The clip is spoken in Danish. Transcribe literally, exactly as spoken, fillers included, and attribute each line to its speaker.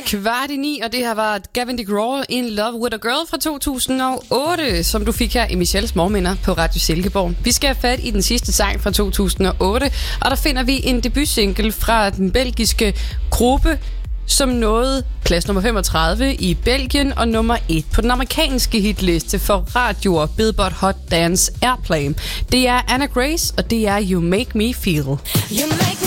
Speaker 1: Kvart i ni, og det her var Gavin DeGraw, In Love With A Girl fra to tusind og otte, som du fik her i Michelles Morgenminder på Radio Silkeborg. Vi skal have fat i den sidste sang fra to tusind og otte, og der finder vi en debutsingle fra den belgiske gruppe, som nåede plads nummer femogtredive i Belgien og nummer et på den amerikanske hitliste for radioer Billboard Hot Dance Airplay. Det er Anna Grace, og det er You Make Me Feel. You make